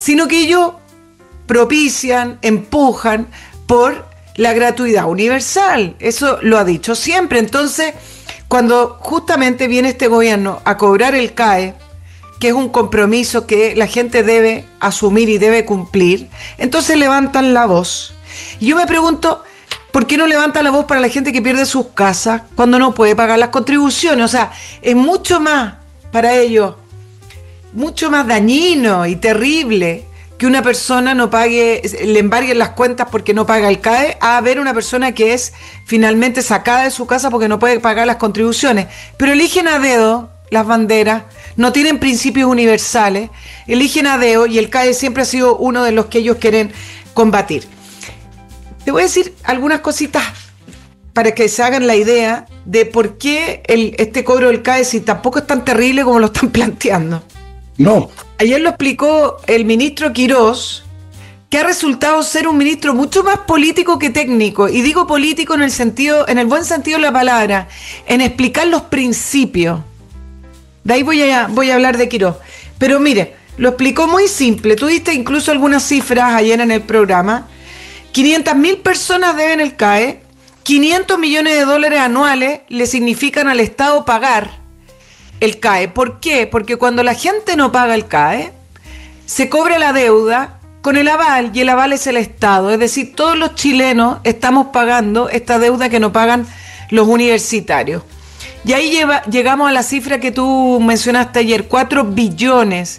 sino que ellos propician, empujan por la gratuidad universal. Eso lo ha dicho siempre. Entonces, cuando justamente viene este gobierno a cobrar el CAE, que es un compromiso que la gente debe asumir y debe cumplir, entonces levantan la voz. Y yo me pregunto, ¿por qué no levantan la voz para la gente que pierde sus casas cuando no puede pagar las contribuciones? O sea, es mucho más para ellos, mucho más dañino y terrible que una persona no pague, le embarguen las cuentas porque no paga el CAE, a ver una persona que es finalmente sacada de su casa porque no puede pagar las contribuciones. Pero eligen a dedo las banderas, no tienen principios universales, eligen a dedo, y el CAE siempre ha sido uno de los que ellos quieren combatir. Te voy a decir algunas cositas para que se hagan la idea de por qué este cobro del CAE, si tampoco es tan terrible como lo están planteando. No. Ayer lo explicó el ministro Quirós, que ha resultado ser un ministro mucho más político que técnico, y digo político en el buen sentido de la palabra, en explicar los principios. De ahí voy a hablar de Quirós. Pero mire, lo explicó muy simple. Tú diste incluso algunas cifras ayer en el programa. 500.000 personas deben el CAE, 500 millones de dólares anuales le significan al Estado pagar el CAE. ¿Por qué? Porque cuando la gente no paga el CAE, se cobra la deuda con el aval, y el aval es el Estado. Es decir, todos los chilenos estamos pagando esta deuda que no pagan los universitarios. Y ahí llegamos a la cifra que tú mencionaste ayer, 4 billones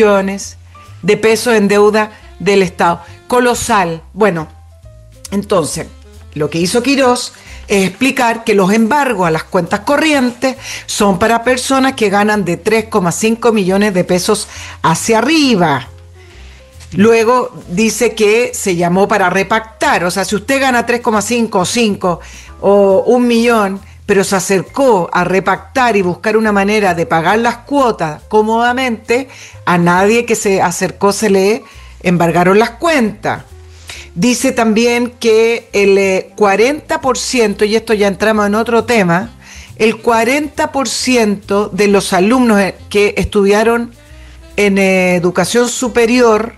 de pesos en deuda del Estado. Colosal. Bueno, entonces, lo que hizo Quirós es explicar que los embargos a las cuentas corrientes son para personas que ganan de 3,5 millones de pesos hacia arriba. Luego dice que se llamó para repactar. O sea, si usted gana 3,5 o 5 o 1 millón, pero se acercó a repactar y buscar una manera de pagar las cuotas cómodamente, a nadie que se acercó se le embargaron las cuentas. Dice también que el 40%, y esto ya entramos en otro tema, el 40% de los alumnos que estudiaron en educación superior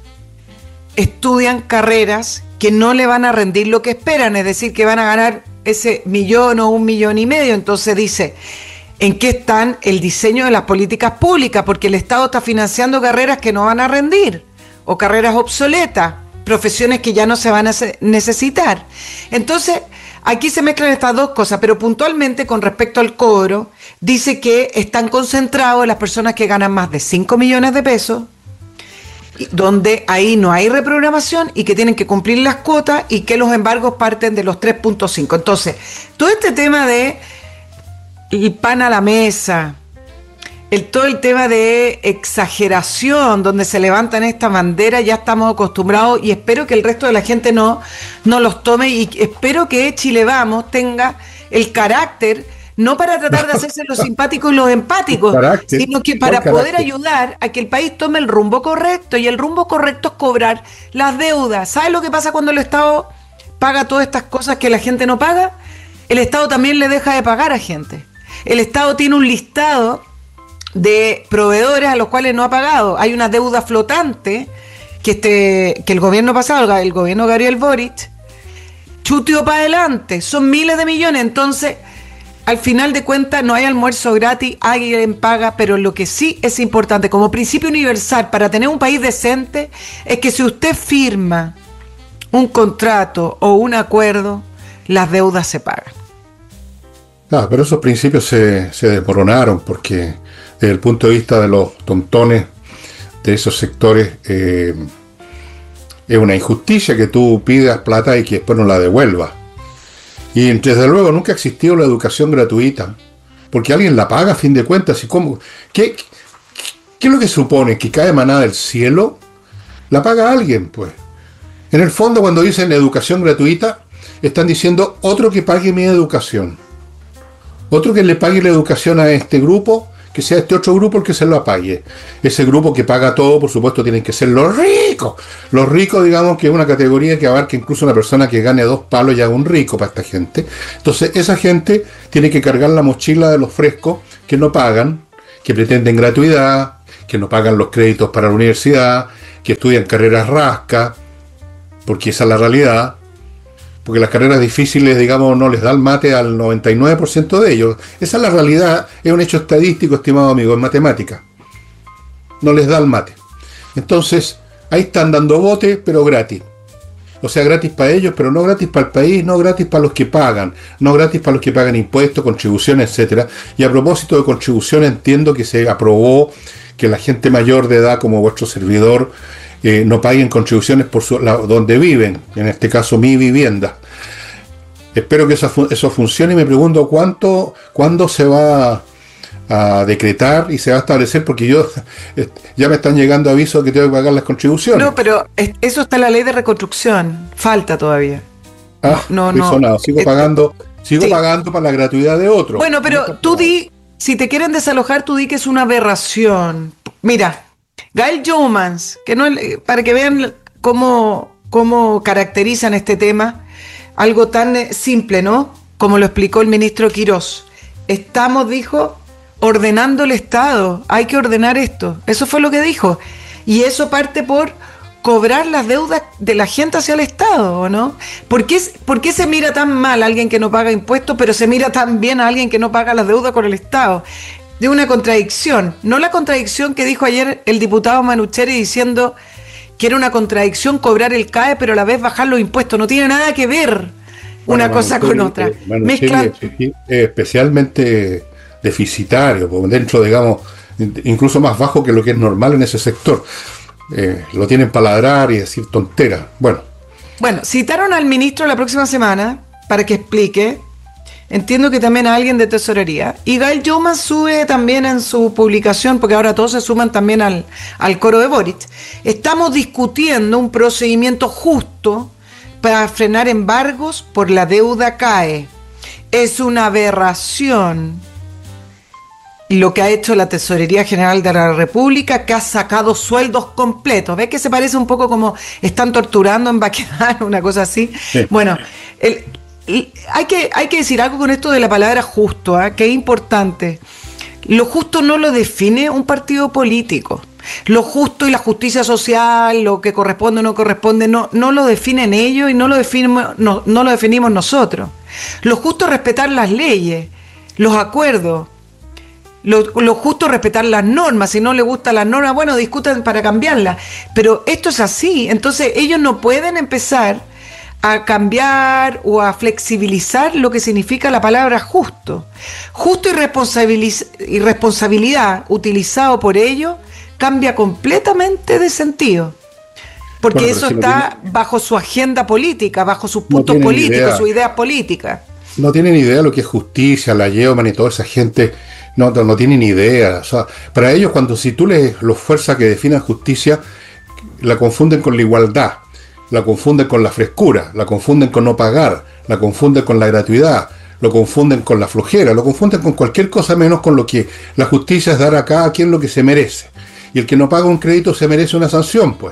estudian carreras que no le van a rendir lo que esperan, es decir, que van a ganar ese millón o 1,5 millones. Entonces dice, ¿en qué están el diseño de las políticas públicas? Porque el Estado está financiando carreras que no van a rendir, o carreras obsoletas, profesiones que ya no se van a necesitar. Entonces, aquí se mezclan estas dos cosas, pero puntualmente con respecto al cobro, dice que están concentrados las personas que ganan más de 5 millones de pesos, donde ahí no hay reprogramación y que tienen que cumplir las cuotas, y que los embargos parten de los 3.5. Entonces, todo este tema de el pan a la mesa, todo el tema de exageración, donde se levantan estas banderas, ya estamos acostumbrados, y espero que el resto de la gente no los tome, y espero que Chile Vamos tenga el carácter, no para tratar de hacerse los simpáticos y los empáticos, sino que para poder ayudar a que el país tome el rumbo correcto, y el rumbo correcto es cobrar las deudas. ¿Sabes lo que pasa cuando el Estado paga todas estas cosas que la gente no paga? El Estado también le deja de pagar a gente. El Estado tiene un listado de proveedores a los cuales no ha pagado. Hay una deuda flotante que el gobierno pasado, el gobierno de Gabriel Boric, chuteó para adelante. Son miles de millones. Entonces, al final de cuentas, no hay almuerzo gratis, alguien paga, pero lo que sí es importante como principio universal para tener un país decente es que si usted firma un contrato o un acuerdo, las deudas se pagan. Pero esos principios se desmoronaron porque desde el punto de vista de los tontones de esos sectores es una injusticia que tú pidas plata y que después no la devuelvas. Y desde luego nunca ha existido la educación gratuita, porque alguien la paga a fin de cuentas. ¿Y cómo? ¿Qué es lo que supone? ¿Que cae manada del cielo? La paga alguien, pues. En el fondo, cuando dicen educación gratuita, están diciendo otro que pague mi educación. Otro que le pague la educación a este grupo, que sea este otro grupo el que se lo pague. Ese grupo que paga todo, por supuesto, tienen que ser los ricos. Los ricos, digamos, que es una categoría que abarca incluso una persona que gane 2 palos, ya es un rico para esta gente. Entonces, esa gente tiene que cargar la mochila de los frescos que no pagan, que pretenden gratuidad, que no pagan los créditos para la universidad. que estudian carreras rasca, porque esa es la realidad, porque las carreras difíciles, digamos, no les da el mate al 99% de ellos. Esa es la realidad, es un hecho estadístico, estimado amigo, en matemática. No les da el mate. Entonces, ahí están dando bote, pero gratis. O sea, gratis para ellos, pero no gratis para el país, no gratis para los que pagan, no gratis para los que pagan impuestos, contribuciones, etcétera. Y a propósito de contribuciones, entiendo que se aprobó que la gente mayor de edad, como vuestro servidor, no paguen contribuciones por donde viven, en este caso mi vivienda. Espero que eso funcione y me pregunto cuándo se va a decretar y se va a establecer, porque ya me están llegando avisos de que tengo que pagar las contribuciones. No, pero eso está en la ley de reconstrucción, falta todavía. Sigo pagando para la gratuidad de otros. Bueno, pero tú si te quieren desalojar, tú di que es una aberración. Mira, Gail Youmans, que no, para que vean cómo caracterizan este tema, algo tan simple, ¿no? Como lo explicó el ministro Quirós. Estamos, dijo, ordenando el Estado, hay que ordenar esto. Eso fue lo que dijo. Y eso parte por cobrar las deudas de la gente hacia el Estado, ¿o no? ¿Por qué se mira tan mal a alguien que no paga impuestos, pero se mira tan bien a alguien que no paga las deudas con el Estado? De una contradicción. No la contradicción que dijo ayer el diputado Manucheri diciendo que era una contradicción cobrar el CAE, pero a la vez bajar los impuestos. No tiene nada que ver una cosa con otra. Manucheri es especialmente deficitario, dentro, digamos, incluso más bajo que lo que es normal en ese sector. Lo tienen para ladrar y decir tonteras. Bueno, citaron al ministro la próxima semana para que explique. Entiendo que también a alguien de tesorería. Y Gail Youmans sube también en su publicación, porque ahora todos se suman también al coro de Boric. Estamos discutiendo un procedimiento justo para frenar embargos por la deuda CAE. Es una aberración lo que ha hecho la Tesorería General de la República, que ha sacado sueldos completos. ¿Ves que se parece un poco como están torturando en Baquedano, una cosa así? Sí. Bueno, hay que decir algo con esto de la palabra justo, que es importante. Lo justo no lo define un partido político. Lo justo y la justicia social, lo que corresponde o no corresponde, no lo definen ellos y no lo definimos nosotros. Lo justo es respetar las leyes, los acuerdos. Lo justo es respetar las normas. Si no le gustan las normas, bueno, discutan para cambiarlas. Pero esto es así. Entonces ellos no pueden empezar a cambiar o a flexibilizar lo que significa la palabra justo. Justo y responsabilidad utilizado por ellos cambia completamente de sentido. Porque eso está bajo su agenda política, bajo sus puntos políticos, sus ideas políticas. No tienen idea de lo que es justicia, la Yeoman y toda esa gente. No tienen idea. O sea, para ellos, si tú los fuerzas que definan justicia, la confunden con la igualdad, la confunden con la frescura, la confunden con no pagar, la confunden con la gratuidad, lo confunden con la flojera, lo confunden con cualquier cosa menos con lo que la justicia es dar a cada quien lo que se merece. Y el que no paga un crédito se merece una sanción, pues.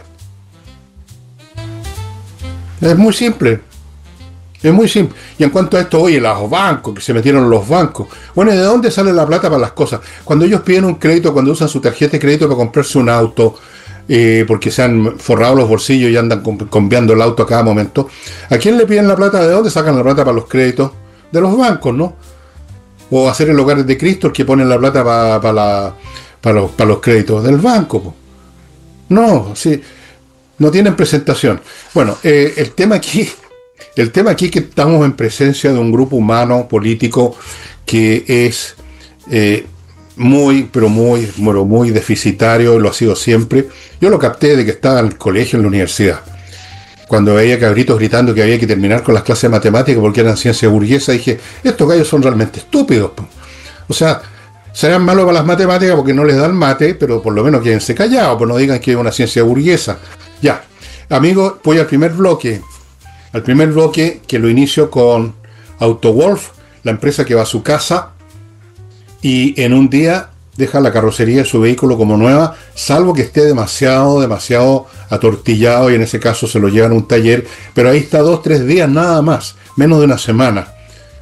Es muy simple. Es muy simple. Y en cuanto a esto, oye, los bancos, que se metieron los bancos. Bueno, ¿de dónde sale la plata para las cosas? Cuando ellos piden un crédito, cuando usan su tarjeta de crédito para comprarse un auto, porque se han forrado los bolsillos y andan cambiando el auto a cada momento, ¿a quién le piden la plata? ¿De dónde sacan la plata para los créditos? De los bancos, ¿no? O hacer el hogar de Cristo, el que ponen la plata para los créditos del banco, po. No, sí, no tienen presentación. Bueno, el tema aquí es que estamos en presencia de un grupo humano político que es muy deficitario, lo ha sido siempre. Yo lo capté de que estaba en el colegio, en la universidad, cuando veía cabritos gritando que había que terminar con las clases de matemáticas porque eran ciencia burguesa. Dije, estos gallos son realmente estúpidos, po. O sea, serán malos para las matemáticas porque no les dan mate, pero por lo menos quédense callados, pues no digan que es una ciencia burguesa. Ya, amigos, voy al primer bloque que lo inicio con AutoWolf, la empresa que va a su casa y en un día deja la carrocería de su vehículo como nueva, salvo que esté demasiado atortillado, y en ese caso se lo llevan a un taller, pero ahí está 2-3 días nada más, menos de una semana.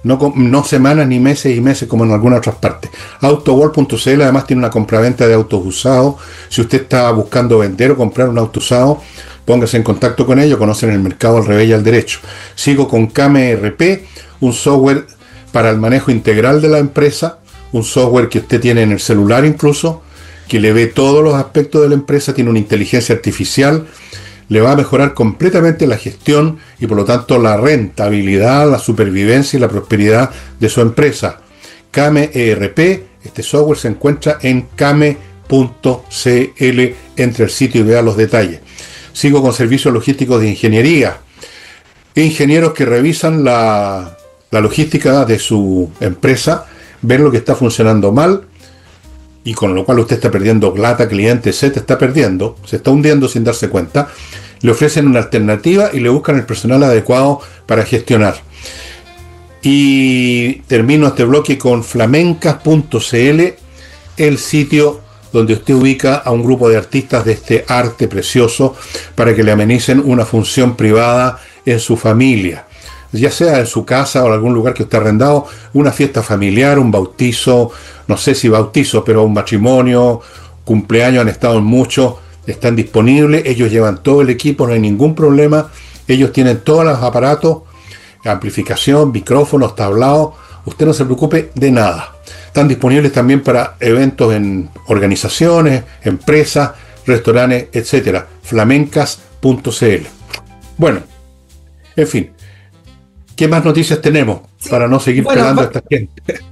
no semanas ni meses y meses como en algunas otras partes. AutoWorld.cl además tiene una compraventa de autos usados. Si usted está buscando vender o comprar un auto usado, póngase en contacto con ellos, conocen el mercado al revés y al derecho. Sigo con Kame ERP, un software para el manejo integral de la empresa, un software que usted tiene en el celular incluso, que le ve todos los aspectos de la empresa, tiene una inteligencia artificial, le va a mejorar completamente la gestión y por lo tanto la rentabilidad, la supervivencia y la prosperidad de su empresa. Kame ERP, este software se encuentra en kame.cl, entre el sitio y vea los detalles. Sigo con servicios logísticos de ingeniería. Ingenieros que revisan la logística de su empresa, ven lo que está funcionando mal, y con lo cual usted está perdiendo plata, clientes, se está hundiendo sin darse cuenta. Le ofrecen una alternativa y le buscan el personal adecuado para gestionar. Y termino este bloque con flamencas.cl, el sitio donde usted ubica a un grupo de artistas de este arte precioso para que le amenicen una función privada en su familia, ya sea en su casa o en algún lugar que esté arrendado, una fiesta familiar, un bautizo, no sé si bautizo, pero un matrimonio, cumpleaños, han estado en muchos, están disponibles, ellos llevan todo el equipo, no hay ningún problema, ellos tienen todos los aparatos, amplificación, micrófonos, tablados, usted no se preocupe de nada. Están disponibles también para eventos en organizaciones, empresas, restaurantes, etcétera. Flamencas.cl. Bueno, en fin, ¿qué más noticias tenemos para no seguir pegando a esta gente?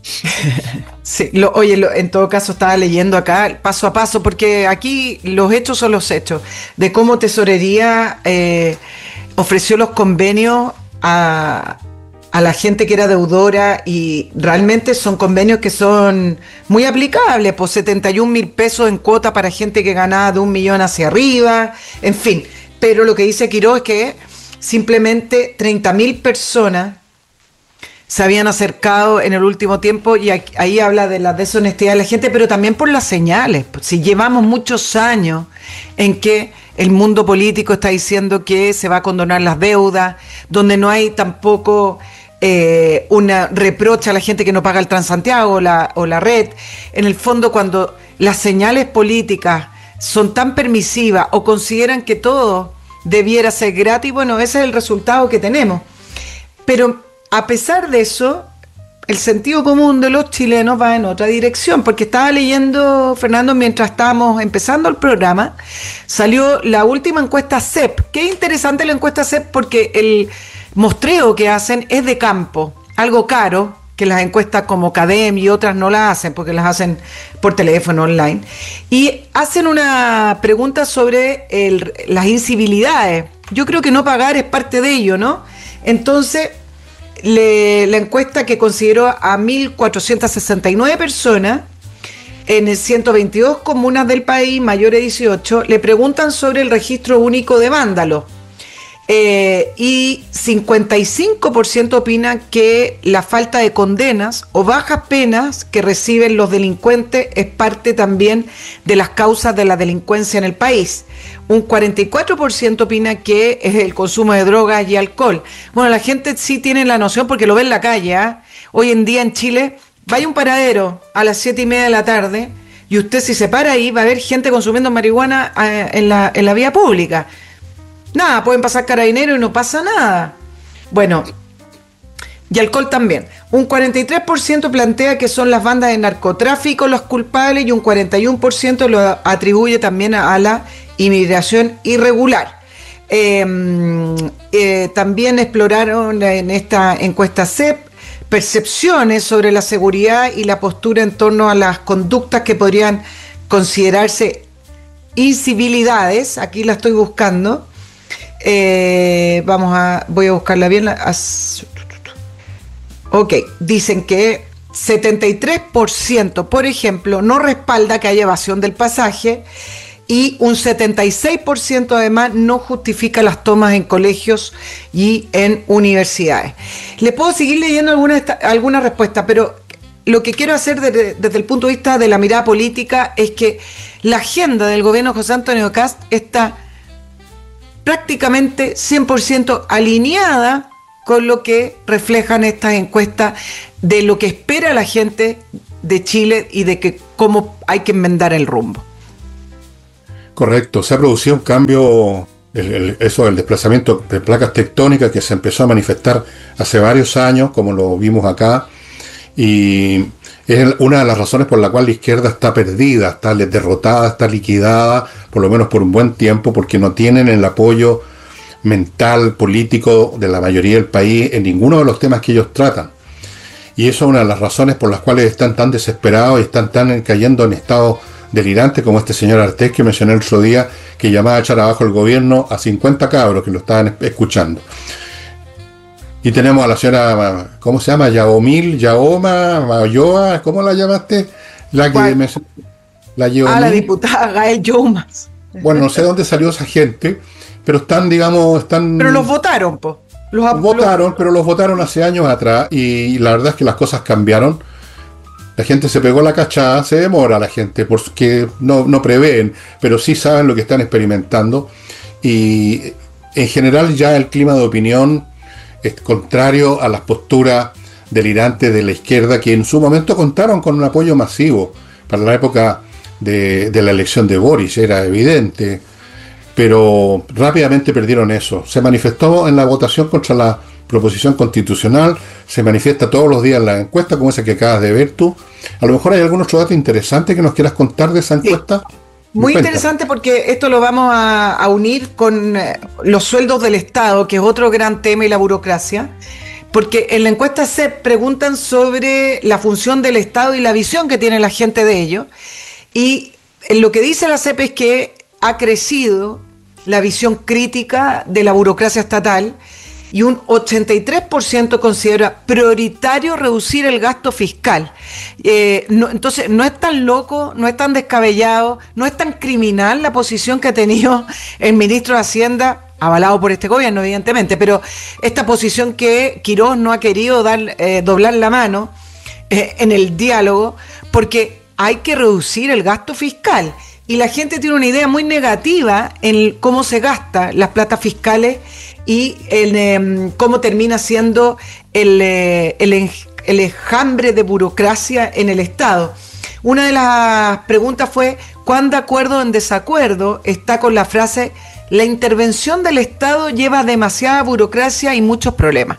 Sí, en todo caso estaba leyendo acá paso a paso, porque aquí los hechos son los hechos, de cómo Tesorería ofreció los convenios a la gente que era deudora, y realmente son convenios que son muy aplicables, pues 71.000 pesos en cuota para gente que ganaba de 1 millón hacia arriba, en fin. Pero lo que dice Quiró es que simplemente 30.000 personas se habían acercado en el último tiempo, y ahí habla de la deshonestidad de la gente, pero también por las señales. Si llevamos muchos años en que el mundo político está diciendo que se va a condonar las deudas, donde no hay tampoco una reproche a la gente que no paga el Transantiago o la red. En el fondo, cuando las señales políticas son tan permisivas o consideran que todo debiera ser gratis, bueno, ese es el resultado que tenemos. Pero a pesar de eso, el sentido común de los chilenos va en otra dirección, porque estaba leyendo, Fernando, mientras estábamos empezando el programa, salió la última encuesta CEP. Qué interesante la encuesta CEP, porque el mostreo que hacen es de campo, algo caro, que las encuestas como CADEM y otras no las hacen, porque las hacen por teléfono, online, y hacen una pregunta sobre las incivilidades. Yo creo que no pagar es parte de ello, ¿no? Entonces, la encuesta, que consideró a 1.469 personas en 122 comunas del país, mayores de 18, le preguntan sobre el registro único de vándalos. Y 55% opinan que la falta de condenas o bajas penas que reciben los delincuentes es parte también de las causas de la delincuencia en el país. Un 44% opina que es el consumo de drogas y alcohol. Bueno, la gente sí tiene la noción porque lo ve en la calle, ¿eh? Hoy en día en Chile, vaya un paradero a las 7:30 de la tarde y usted, si se para ahí, va a ver gente consumiendo marihuana en la vía pública. Nada, pueden pasar carabineros y no pasa nada. Bueno, y alcohol también. Un 43% plantea que son las bandas de narcotráfico los culpables, y un 41% lo atribuye también a la inmigración irregular. También exploraron en esta encuesta CEP percepciones sobre la seguridad y la postura en torno a las conductas que podrían considerarse incivilidades. Aquí la estoy buscando. Voy a buscarla bien. Ok, dicen que 73%, por ejemplo, no respalda que haya evasión del pasaje, y un 76% además no justifica las tomas en colegios y en universidades. Le puedo seguir leyendo alguna respuesta, pero lo que quiero hacer desde el punto de vista de la mirada política es que la agenda del gobierno José Antonio Kast está prácticamente 100% alineada con lo que reflejan estas encuestas de lo que espera la gente de Chile y de que cómo hay que enmendar el rumbo. Correcto, se ha producido un cambio, eso del desplazamiento de placas tectónicas que se empezó a manifestar hace varios años, como lo vimos acá, y es una de las razones por la cual la izquierda está perdida, está derrotada, está liquidada, por lo menos por un buen tiempo, porque no tienen el apoyo mental, político de la mayoría del país en ninguno de los temas que ellos tratan. Y eso es una de las razones por las cuales están tan desesperados y están tan cayendo en estado delirante como este señor Artés que mencioné el otro día, que llamaba a echar abajo el gobierno a 50 cabros que lo estaban escuchando. Y tenemos a la señora, ¿cómo se llama? Yaoma, Mayoa, ¿cómo la llamaste? La que la diputada Gael Youmas. Bueno, no sé dónde salió esa gente, pero están. Pero los votaron, po. Pero los votaron hace años atrás y la verdad es que las cosas cambiaron. La gente se pegó la cachada, se demora la gente porque no prevén, pero sí saben lo que están experimentando. Y en general ya el clima de opinión es contrario a las posturas delirantes de la izquierda, que en su momento contaron con un apoyo masivo para la época de la elección de Boris, era evidente, pero rápidamente perdieron eso. Se manifestó en la votación contra la proposición constitucional, se manifiesta todos los días en la encuesta, como esa que acabas de ver tú. A lo mejor hay algún otro dato interesante que nos quieras contar de esa encuesta. Sí. Muy interesante, porque esto lo vamos a unir con los sueldos del Estado, que es otro gran tema, y la burocracia, porque en la encuesta se preguntan sobre la función del Estado y la visión que tiene la gente de ello, y lo que dice la CEP es que ha crecido la visión crítica de la burocracia estatal, y un 83% considera prioritario reducir el gasto fiscal. Entonces, no es tan loco, no es tan descabellado, no es tan criminal la posición que ha tenido el ministro de Hacienda, avalado por este gobierno, evidentemente, pero esta posición que Quirós no ha querido doblar la mano en el diálogo, porque hay que reducir el gasto fiscal. Y la gente tiene una idea muy negativa en cómo se gasta las platas fiscales y cómo termina siendo el enjambre de burocracia en el Estado. Una de las preguntas fue: ¿cuán de acuerdo o en desacuerdo está con la frase "la intervención del Estado lleva demasiada burocracia y muchos problemas"?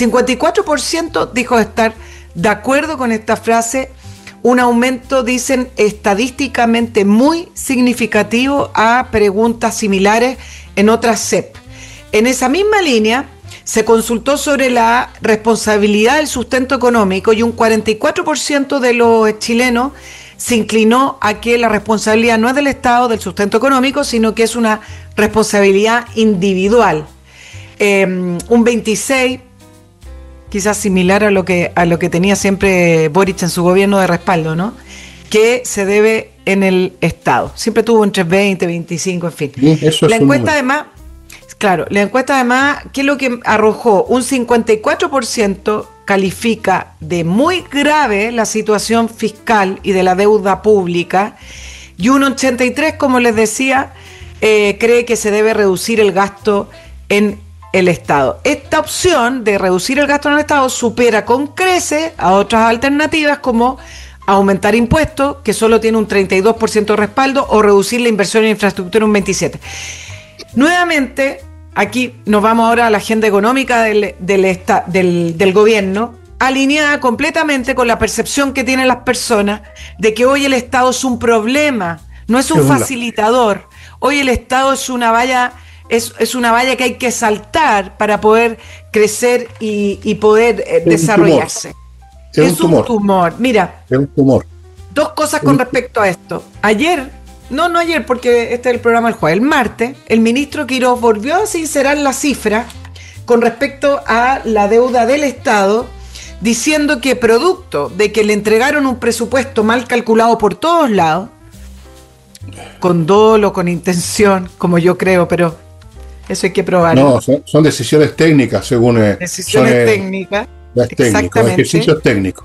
54% dijo estar de acuerdo con esta frase, un aumento, dicen, estadísticamente muy significativo a preguntas similares en otras CEP. En esa misma línea se consultó sobre la responsabilidad del sustento económico, y un 44% de los chilenos se inclinó a que la responsabilidad no es del Estado, del sustento económico, sino que es una responsabilidad individual. Un 26%, quizás similar a lo que tenía siempre Boric en su gobierno de respaldo, ¿no?, que se debe en el Estado. Siempre tuvo entre 20, 25, en fin. Sí, eso es la encuesta además, ¿qué es lo que arrojó? Un 54% califica de muy grave la situación fiscal y de la deuda pública, y un 83%, como les decía, cree que se debe reducir el gasto en el Estado. Esta opción de reducir el gasto en el Estado supera con creces a otras alternativas, como aumentar impuestos, que solo tiene un 32% de respaldo, o reducir la inversión en infraestructura un 27%. Nuevamente, aquí nos vamos ahora a la agenda económica del gobierno, alineada completamente con la percepción que tienen las personas de que hoy el Estado es un problema, no es un facilitador. Hoy el Estado es una valla. Es una valla que hay que saltar para poder crecer y poder desarrollarse. Es un tumor. Mira, es un tumor. Dos cosas con respecto a esto. No ayer, porque este es el programa del jueves. El martes, el ministro Quirós volvió a sincerar la cifra con respecto a la deuda del Estado, diciendo que producto de que le entregaron un presupuesto mal calculado por todos lados, con dolo, con intención, como yo creo, pero eso hay que probarlo. No, son decisiones técnicas, según... Decisiones técnicas. Exactamente. Ejercicios técnicos.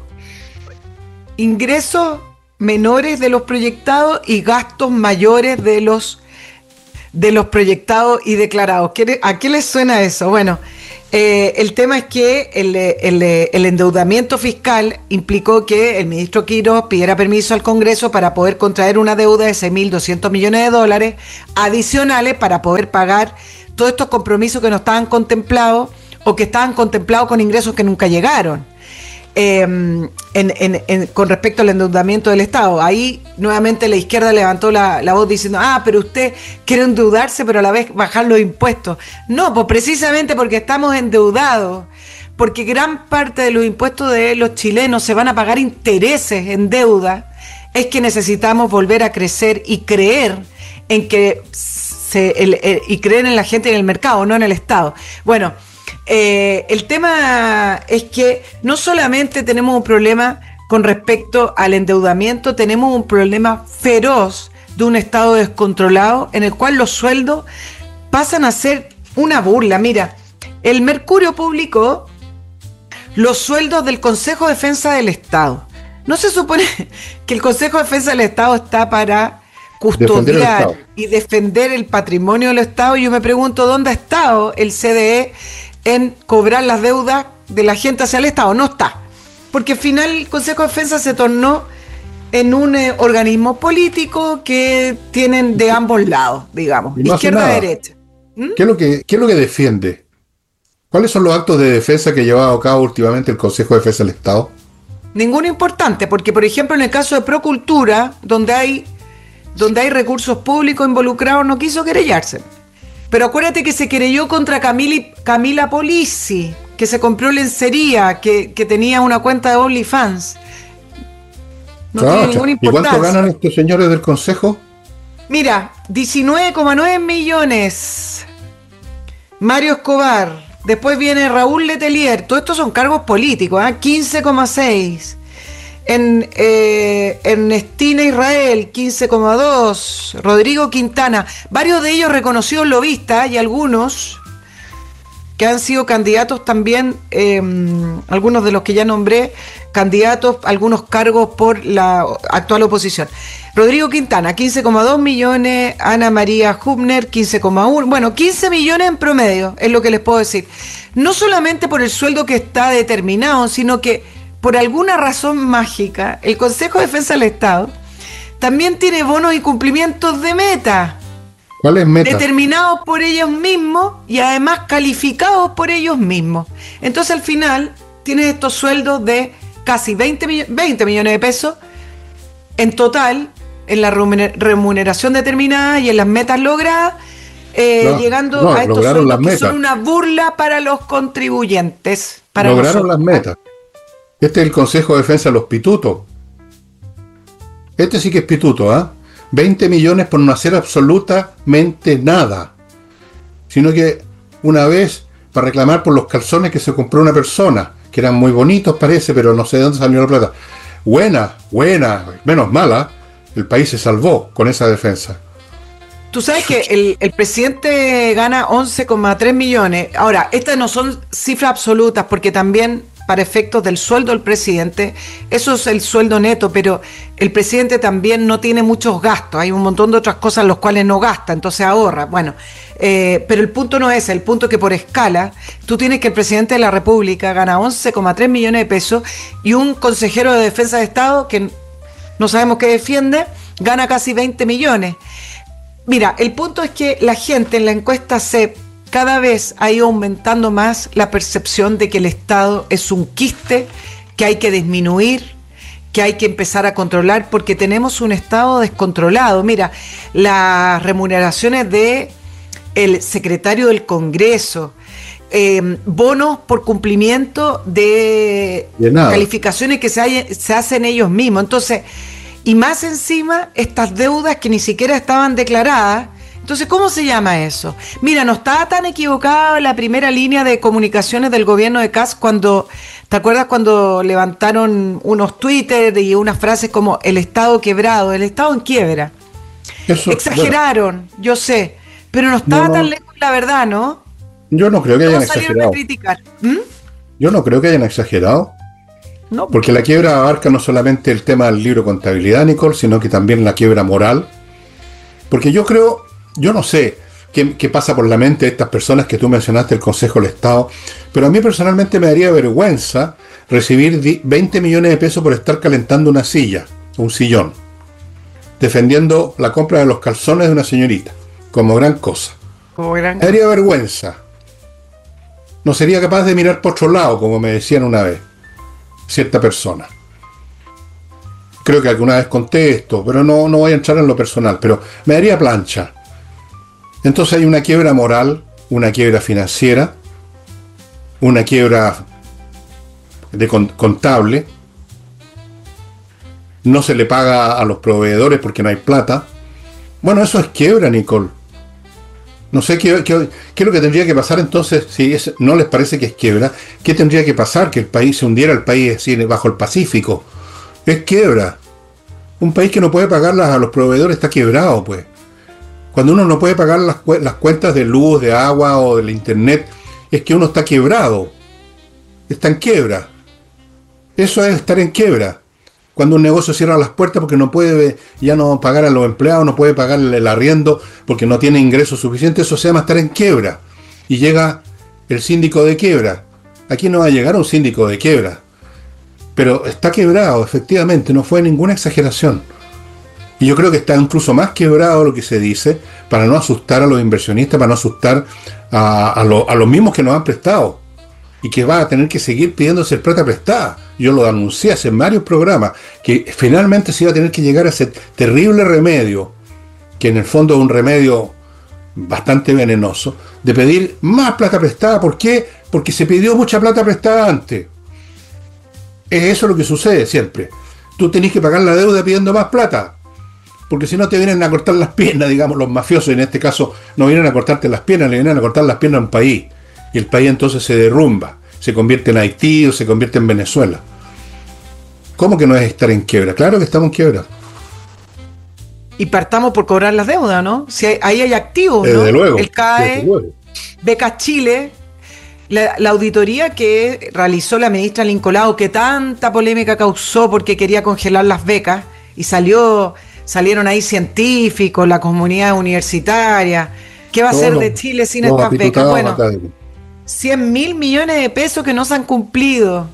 Ingresos menores de los proyectados y gastos mayores de los proyectados y declarados. ¿A qué les suena eso? Bueno, El tema es que el endeudamiento fiscal implicó que el ministro Quirós pidiera permiso al Congreso para poder contraer una deuda de 6.200 millones de dólares adicionales para poder pagar todos estos compromisos que no estaban contemplados o que estaban contemplados con ingresos que nunca llegaron. Con respecto al endeudamiento del Estado. Ahí nuevamente la izquierda levantó la voz diciendo, pero usted quiere endeudarse pero a la vez bajar los impuestos. No, pues precisamente porque estamos endeudados, porque gran parte de los impuestos de los chilenos se van a pagar intereses en deuda, es que necesitamos volver a crecer y creer en que y creer en la gente y en el mercado, no en el Estado. Bueno, el tema es que no solamente tenemos un problema con respecto al endeudamiento, tenemos un problema feroz de un Estado descontrolado en el cual los sueldos pasan a ser una burla. Mira, el Mercurio publicó los sueldos del Consejo de Defensa del Estado. ¿No se supone que el Consejo de Defensa del Estado está para custodiar y defender el patrimonio del Estado? Yo me pregunto, ¿dónde ha estado el CDE en cobrar las deudas de la gente hacia el Estado? No está, porque al final el Consejo de Defensa se tornó en un organismo político que tienen de ambos lados, digamos, no izquierda-derecha. ¿Qué es lo que defiende? ¿Cuáles son los actos de defensa que ha llevado a cabo últimamente el Consejo de Defensa del Estado? Ninguno importante, porque por ejemplo en el caso de Procultura, donde hay recursos públicos involucrados, no quiso querellarse. Pero acuérdate que se querelló contra Camila Polisi, que se compró lencería, que tenía una cuenta de OnlyFans. No tiene ninguna importancia. ¿Y cuánto ganan estos señores del Consejo? Mira, 19,9 millones. Mario Escobar. Después viene Raúl Letelier. Todos estos son cargos políticos, 15,6. Ernestina Israel, 15,2. Rodrigo Quintana, varios de ellos reconocidos lobistas y algunos que han sido candidatos también, algunos de los que ya nombré, candidatos a algunos cargos por la actual oposición. Rodrigo Quintana, 15,2 millones. Ana María Hubner, 15,1. Bueno, 15 millones en promedio, es lo que les puedo decir. No solamente por el sueldo que está determinado, sino que por alguna razón mágica, el Consejo de Defensa del Estado también tiene bonos y cumplimientos de meta. ¿Cuáles metas? Determinados por ellos mismos y además calificados por ellos mismos. Entonces al final tienes estos sueldos de casi 20 millones de pesos en total, en la remuneración determinada y en las metas logradas, llegando a estos sueldos que son una burla para los contribuyentes. Lograron las metas. Este es el Consejo de Defensa de los pitutos. Este sí que es pituto, 20 millones por no hacer absolutamente nada. Sino que una vez para reclamar por los calzones que se compró una persona, que eran muy bonitos parece, pero no sé de dónde salió la plata. Buena, menos mala, el país se salvó con esa defensa. Tú sabes que el presidente gana 11,3 millones. Ahora, estas no son cifras absolutas, porque también para efectos del sueldo del presidente, eso es el sueldo neto, pero el presidente también no tiene muchos gastos, hay un montón de otras cosas en las cuales no gasta, entonces ahorra. Bueno, pero el punto no es ese, el punto es que por escala, tú tienes que el presidente de la República gana 11,3 millones de pesos y un consejero de defensa de Estado, que no sabemos qué defiende, gana casi 20 millones. Mira, el punto es que la gente en la encuesta CEP cada vez ha ido aumentando más la percepción de que el Estado es un quiste que hay que disminuir, que hay que empezar a controlar, porque tenemos un Estado descontrolado. Mira, las remuneraciones de el secretario del Congreso, bonos por cumplimiento de calificaciones que se hacen ellos mismos. Entonces, y más encima, estas deudas que ni siquiera estaban declaradas. Entonces, ¿cómo se llama eso? Mira, no estaba tan equivocada la primera línea de comunicaciones del gobierno de Kast cuando, ¿te acuerdas cuando levantaron unos Twitter y unas frases como el Estado quebrado, el Estado en quiebra? Eso, exageraron, bueno, yo sé, pero no estaba tan lejos la verdad, ¿no? Yo no creo que hayan exagerado. Yo no creo que hayan exagerado. No, porque la quiebra abarca no solamente el tema del libro de contabilidad, Nicole, sino que también la quiebra moral. Porque yo creo, yo no sé, qué pasa por la mente de estas personas que tú mencionaste, el Consejo del Estado, pero a mí personalmente me daría vergüenza recibir 20 millones de pesos por estar calentando una silla, un sillón, defendiendo la compra de los calzones de una señorita, como gran cosa. Me daría vergüenza. No sería capaz de mirar por otro lado, como me decían una vez cierta persona. Creo que alguna vez conté esto, pero no voy a entrar en lo personal, pero me daría plancha. Entonces hay una quiebra moral, una quiebra financiera, una quiebra contable. No se le paga a los proveedores porque no hay plata. Bueno, eso es quiebra, Nicole. No sé qué es lo que tendría que pasar entonces, si no les parece que es quiebra. ¿Qué tendría que pasar? Que el país se hundiera, el país así, bajo el Pacífico. Es quiebra. Un país que no puede pagarlas a los proveedores está quebrado, pues. Cuando uno no puede pagar las cuentas de luz, de agua o del internet, es que uno está quebrado. Está en quiebra. Eso es estar en quiebra. Cuando un negocio cierra las puertas porque no puede ya no pagar a los empleados, no puede pagar el arriendo porque no tiene ingresos suficientes, eso se llama estar en quiebra. Y llega el síndico de quiebra. Aquí no va a llegar un síndico de quiebra. Pero está quebrado, efectivamente, no fue ninguna exageración. Y yo creo que está incluso más quebrado lo que se dice, para no asustar a los inversionistas, para no asustar a los mismos que nos han prestado. Y que va a tener que seguir pidiéndose plata prestada. Yo lo anuncié hace varios programas, que finalmente se iba a tener que llegar a ese terrible remedio, que en el fondo es un remedio bastante venenoso, de pedir más plata prestada. ¿Por qué? Porque se pidió mucha plata prestada antes. Es eso lo que sucede siempre. Tú tenés que pagar la deuda pidiendo más plata, porque si no te vienen a cortar las piernas, digamos, los mafiosos en este caso no vienen a cortarte las piernas, le vienen a cortar las piernas a un país, y el país entonces se derrumba, se convierte en Haití o se convierte en Venezuela. ¿Cómo que no es estar en quiebra? Claro que estamos en quiebra. Y partamos por cobrar las deudas, ¿no? Si ahí hay activos, ¿no? Desde luego. El CAE, Becas Chile, la auditoría que realizó la ministra Lincolao, que tanta polémica causó porque quería congelar las becas, y salieron ahí científicos, la comunidad universitaria. ¿Qué va a hacer de Chile sin estas becas? Bueno, 100.000 millones de pesos que no se han cumplido.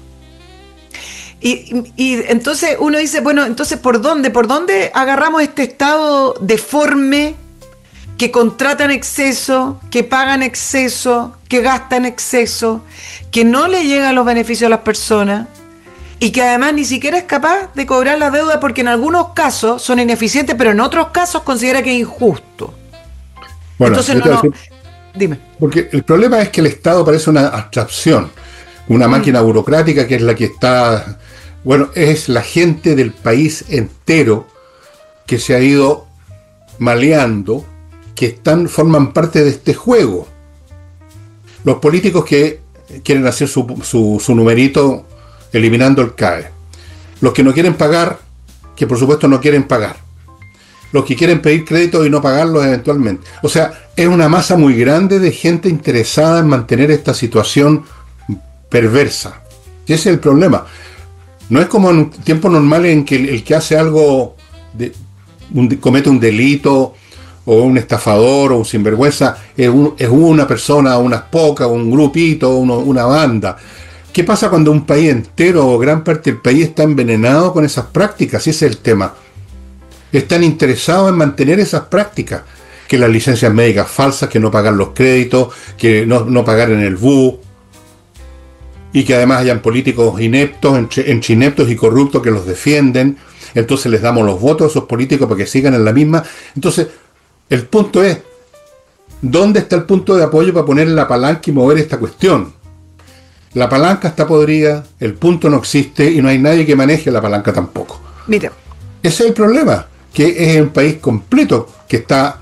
Y entonces uno dice, bueno, entonces ¿por dónde agarramos este Estado deforme que contrata en exceso, que paga en exceso, que gasta en exceso, que no le llegan los beneficios a las personas y que además ni siquiera es capaz de cobrar la deuda porque en algunos casos son ineficientes, pero en otros casos considera que es injusto? Bueno, entonces dime. Porque el problema es que el Estado parece una abstracción, una máquina burocrática que es la que está... Bueno, es la gente del país entero que se ha ido maleando, que forman parte de este juego. Los políticos que quieren hacer su numerito eliminando el CAE. Los que no quieren pagar, que por supuesto no quieren pagar. Los que quieren pedir crédito y no pagarlos eventualmente. O sea, es una masa muy grande de gente interesada en mantener esta situación perversa. Y ese es el problema. No es como en tiempos normales en que el que hace algo, comete un delito, o un estafador, o un sinvergüenza, es una persona, unas pocas, un grupito, una banda. ¿Qué pasa cuando un país entero o gran parte del país está envenenado con esas prácticas? Ese es el tema. Están interesados en mantener esas prácticas, que las licencias médicas falsas, que no pagar los créditos, que no pagar en el BU, y que además hayan políticos ineptos, entre ineptos y corruptos que los defienden. Entonces les damos los votos a esos políticos para que sigan en la misma. Entonces, el punto es, ¿dónde está el punto de apoyo para poner la palanca y mover esta cuestión? La palanca está podrida, el punto no existe y no hay nadie que maneje la palanca tampoco. Mira, ese es el problema, que es un país completo que está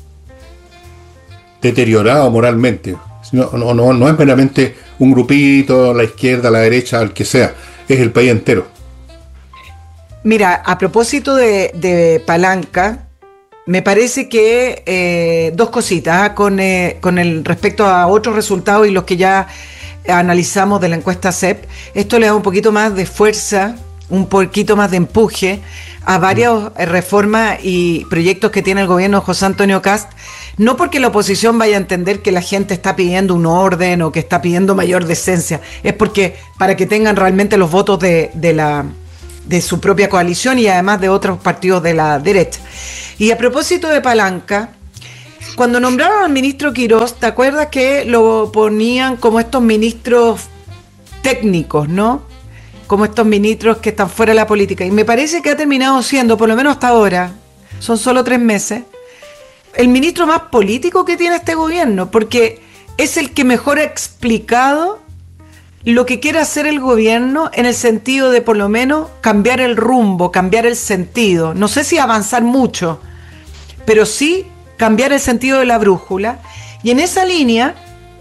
deteriorado moralmente. No es meramente un grupito, la izquierda, la derecha, el que sea, es el país entero. Mira, a propósito de palanca, me parece que dos cositas con el respecto a otros resultados y los que ya analizamos de la encuesta CEP. Esto le da un poquito más de fuerza un poquito más de empuje a varias reformas y proyectos que tiene el gobierno de José Antonio Kast, no porque la oposición vaya a entender que la gente está pidiendo un orden o que está pidiendo mayor decencia, es porque para que tengan realmente los votos de su propia coalición y además de otros partidos de la derecha. Y a propósito de palanca, cuando nombraron al ministro Quirós, ¿te acuerdas que lo ponían como estos ministros técnicos, ¿no? Como estos ministros que están fuera de la política. Y me parece que ha terminado siendo, por lo menos hasta ahora, son solo 3 meses, el ministro más político que tiene este gobierno, porque es el que mejor ha explicado lo que quiere hacer el gobierno en el sentido de por lo menos cambiar el rumbo, cambiar el sentido. No sé si avanzar mucho, pero sí cambiar el sentido de la brújula. Y en esa línea,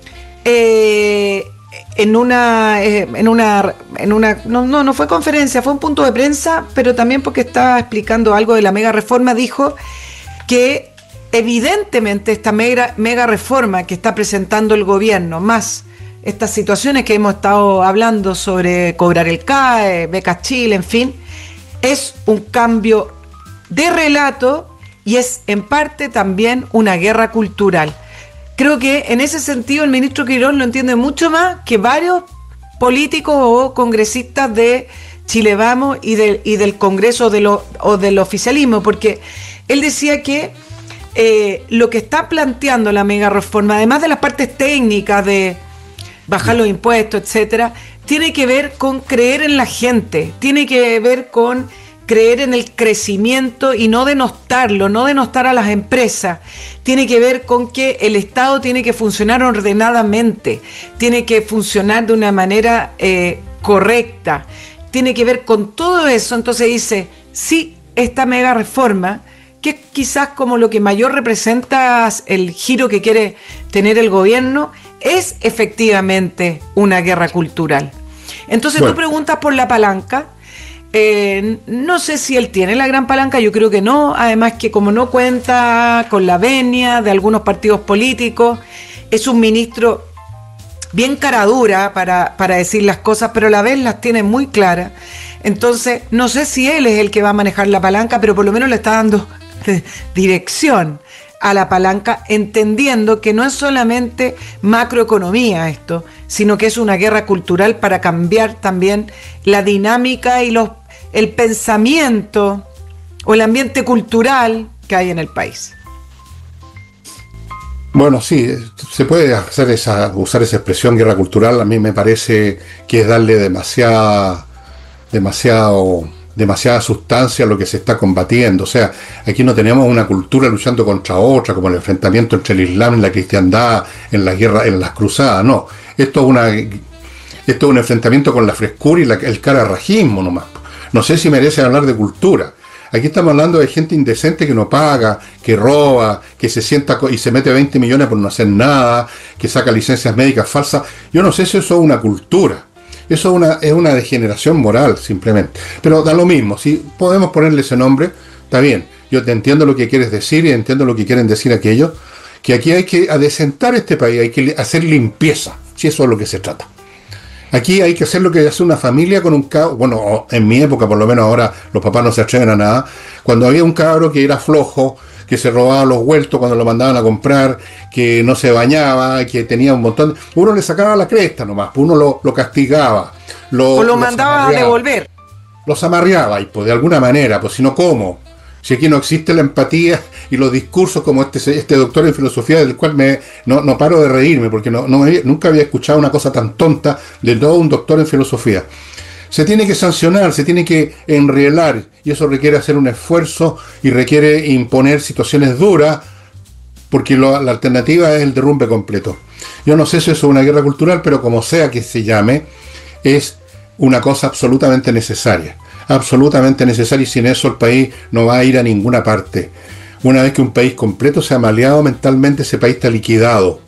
no fue conferencia, fue un punto de prensa, pero también porque estaba explicando algo de la mega reforma, dijo que evidentemente esta mega reforma que está presentando el gobierno, más estas situaciones que hemos estado hablando sobre cobrar el CAE, becas Chile, en fin, es un cambio de relato y es en parte también una guerra cultural. Creo que en ese sentido el ministro Quirós lo entiende mucho más que varios políticos o congresistas de Chile Vamos y del Congreso o del oficialismo, porque él decía que lo que está planteando la mega reforma, además de las partes técnicas de bajar los impuestos, etcétera, tiene que ver con creer en la gente, tiene que ver con creer en el crecimiento y no denostarlo, no denostar a las empresas. Tiene que ver con que el Estado tiene que funcionar ordenadamente, tiene que funcionar de una manera correcta, tiene que ver con todo eso. Entonces dice, sí, esta mega reforma, que es quizás como lo que mayor representa el giro que quiere tener el gobierno, es efectivamente una guerra cultural. Entonces tú preguntas por la palanca. No sé si él tiene la gran palanca, yo creo que no, además que como no cuenta con la venia de algunos partidos políticos, es un ministro bien caradura para decir las cosas, pero a la vez las tiene muy claras. Entonces no sé si él es el que va a manejar la palanca, pero por lo menos le está dando dirección a la palanca, entendiendo que no es solamente macroeconomía esto, sino que es una guerra cultural para cambiar también la dinámica y el pensamiento o el ambiente cultural que hay en el país. Bueno, sí, se puede usar esa expresión guerra cultural. A mí me parece que es darle demasiada sustancia a lo que se está combatiendo. O sea, aquí no tenemos una cultura luchando contra otra, como el enfrentamiento entre el Islam y la cristiandad en las guerras, en las cruzadas. No, esto es un enfrentamiento con la frescura y el cararrajismo nomás. No sé si merece hablar de cultura. Aquí estamos hablando de gente indecente que no paga, que roba, que se sienta y se mete 20 millones por no hacer nada, que saca licencias médicas falsas. Yo no sé si eso es una cultura. Eso es una degeneración moral, simplemente. Pero da lo mismo, si podemos ponerle ese nombre, está bien. Yo te entiendo lo que quieres decir y entiendo lo que quieren decir aquellos, que aquí hay que adecentar este país, hay que hacer limpieza, si eso es lo que se trata. Aquí hay que hacer lo que hace una familia con un cabro. Bueno, en mi época, por lo menos ahora, los papás no se atreven a nada. Cuando había un cabro que era flojo, que se robaba los vueltos cuando lo mandaban a comprar, que no se bañaba, que tenía un montón, uno le sacaba la cresta nomás, uno lo castigaba. O lo mandaba a devolver. Los amarreaba, y pues de alguna manera, pues si no, ¿cómo? Si aquí no existe la empatía y los discursos como este doctor en filosofía, del cual no paro de reírme, porque nunca había escuchado una cosa tan tonta de todo un doctor en filosofía. Se tiene que sancionar, se tiene que enrielar, y eso requiere hacer un esfuerzo y requiere imponer situaciones duras, porque la alternativa es el derrumbe completo. Yo no sé si eso es una guerra cultural, pero como sea que se llame, es una cosa absolutamente necesaria, y sin eso el país no va a ir a ninguna parte. Una vez que un país completo se ha maleado mentalmente, ese país está liquidado.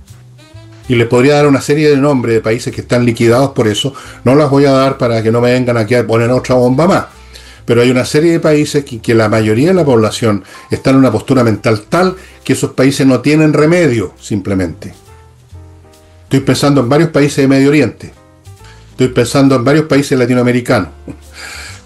Y les podría dar una serie de nombres de países que están liquidados por eso. No las voy a dar para que no me vengan aquí a poner otra bomba más. Pero hay una serie de países que la mayoría de la población está en una postura mental tal que esos países no tienen remedio, simplemente. Estoy pensando en varios países de Medio Oriente. Estoy pensando en varios países latinoamericanos.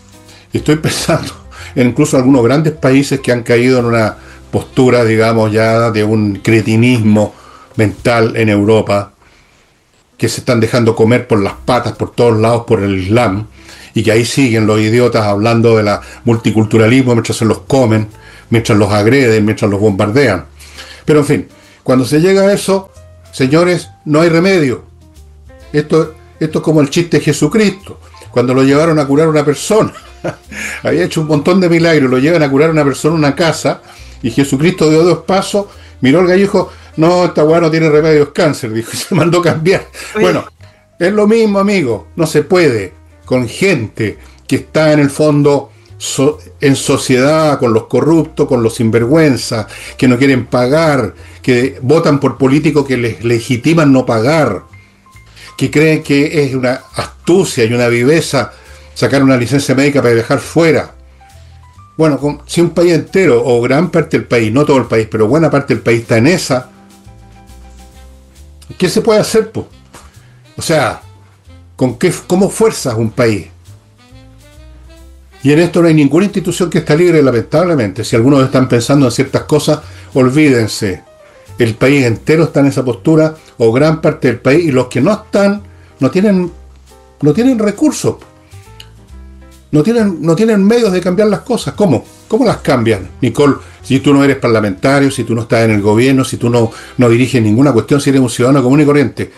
Estoy pensando en incluso algunos grandes países que han caído en una postura, digamos, ya de un cretinismo mental en Europa, que se están dejando comer por las patas por todos lados por el Islam, y que ahí siguen los idiotas hablando de la multiculturalismo mientras se los comen, mientras los agreden, mientras los bombardean. Pero en fin, cuando se llega a eso, señores, no hay remedio. Esto es como el chiste de Jesucristo, cuando lo llevaron a curar a una persona. Había hecho un montón de milagros, lo llevan a curar a una persona en una casa, y Jesucristo dio 2 pasos, miró al gallo y dijo, no, esta weá no tiene remedio, es cáncer, dijo, y se mandó cambiar. Oye. Bueno, es lo mismo, amigo, no se puede con gente que está en el fondo en sociedad, con los corruptos, con los sinvergüenzas, que no quieren pagar, que votan por políticos que les legitiman no pagar, que creen que es una astucia y una viveza sacar una licencia médica para viajar fuera. Bueno, si un país entero, o gran parte del país, no todo el país, pero buena parte del país está en esa, ¿qué se puede hacer, pues? O sea, ¿cómo fuerzas un país? Y en esto no hay ninguna institución que está libre, lamentablemente. Si algunos están pensando en ciertas cosas, olvídense. El país entero está en esa postura, o gran parte del país, y los que no están, no tienen recursos. No tienen medios de cambiar las cosas. ¿Cómo? ¿Cómo las cambian, Nicole? Si tú no eres parlamentario, si tú no estás en el gobierno, si tú no diriges ninguna cuestión, si eres un ciudadano común y corriente.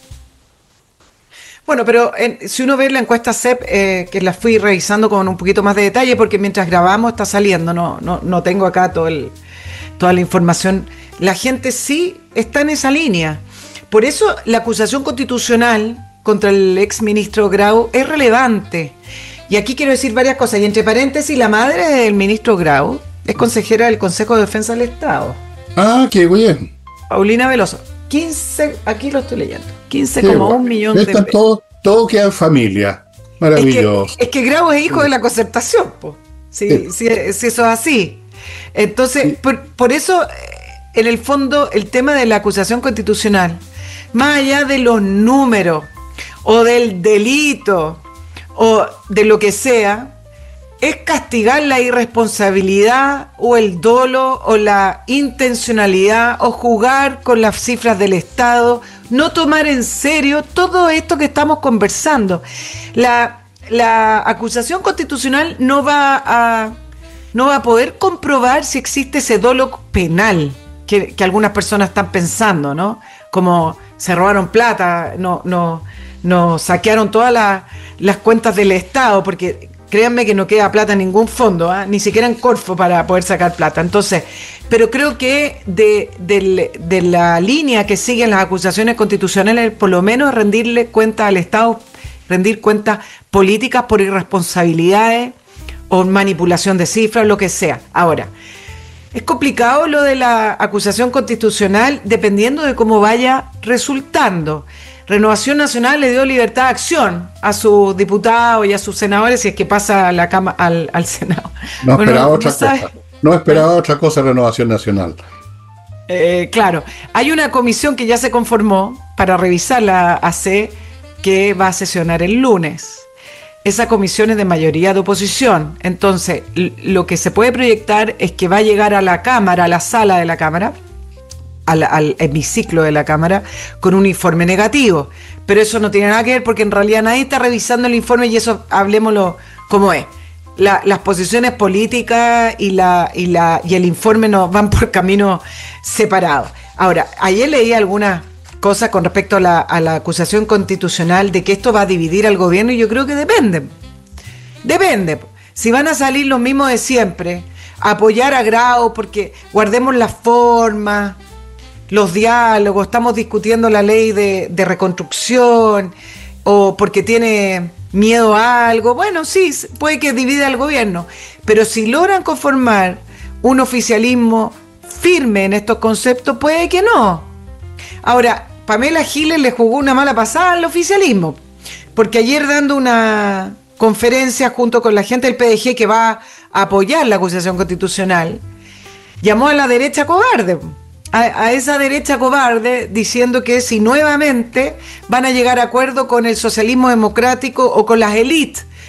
Bueno, pero si uno ve la encuesta CEP, que la fui revisando con un poquito más de detalle, porque mientras grabamos está saliendo, no tengo acá toda la información. La gente sí está en esa línea. Por eso la acusación constitucional contra el exministro Grau es relevante. Y aquí quiero decir varias cosas. Y entre paréntesis, la madre del ministro Grau es consejera del Consejo de Defensa del Estado. Ah, qué bien. Paulina Veloso. 15, aquí lo estoy leyendo. 15,1 millones de pesos. Todo queda en familia. Maravilloso. Es que Grau es hijo de la concertación, po. Si eso es así. Entonces, sí. Por eso, en el fondo, el tema de la acusación constitucional, más allá de los números, o del delito, o de lo que sea, es castigar la irresponsabilidad o el dolo o la intencionalidad o jugar con las cifras del Estado, no tomar en serio todo esto que estamos conversando. La acusación constitucional no va a poder comprobar si existe ese dolo penal que algunas personas están pensando, ¿no? Como se robaron plata, no saquearon todas las cuentas del Estado, porque créanme que no queda plata en ningún fondo, ni siquiera en Corfo para poder sacar plata. Entonces, pero creo que de la línea que siguen las acusaciones constitucionales, por lo menos rendirle cuenta al Estado, rendir cuentas políticas por irresponsabilidades o manipulación de cifras, lo que sea. Ahora, es complicado lo de la acusación constitucional dependiendo de cómo vaya resultando. Renovación Nacional le dio libertad de acción a sus diputados y a sus senadores si es que pasa a la al Senado. No esperaba otra cosa Renovación Nacional. Claro, hay una comisión que ya se conformó para revisar la AC que va a sesionar el lunes. Esa comisión es de mayoría de oposición. Entonces, lo que se puede proyectar es que va a llegar a la Cámara, a la sala de la Cámara, al hemiciclo de la Cámara, con un informe negativo. Pero eso no tiene nada que ver porque en realidad nadie está revisando el informe y eso hablemoslo como es. Las posiciones políticas y el informe no van por caminos separados. Ahora, ayer leí algunas cosas con respecto a la acusación constitucional de que esto va a dividir al gobierno y yo creo que depende. Si van a salir los mismos de siempre, apoyar a Grau porque guardemos la forma, los diálogos, estamos discutiendo la ley de reconstrucción o porque tiene miedo a algo, bueno, sí, puede que divida al gobierno, pero si logran conformar un oficialismo firme en estos conceptos, puede que no. Ahora, Pamela Giles le jugó una mala pasada al oficialismo, porque ayer dando una conferencia junto con la gente del PDG que va a apoyar la acusación constitucional, llamó a la derecha cobarde, a esa derecha cobarde, diciendo que si nuevamente van a llegar a acuerdo con el socialismo democrático o con las élites